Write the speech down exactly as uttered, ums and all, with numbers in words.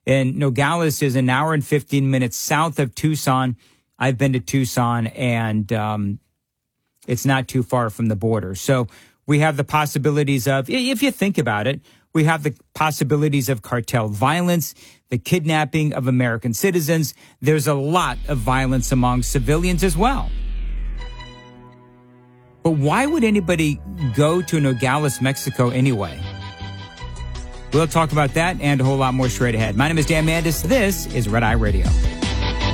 And Nogales is an hour and fifteen minutes south of Tucson. I've been to Tucson, and um, it's not too far from the border. So we have the possibilities of, if you think about it, we have the possibilities of cartel violence, the kidnapping of American citizens. There's a lot of violence among civilians as well. But why would anybody go to Nogales, Mexico anyway? We'll talk about that and a whole lot more straight ahead. My name is Dan Mandis. This is Red Eye Radio.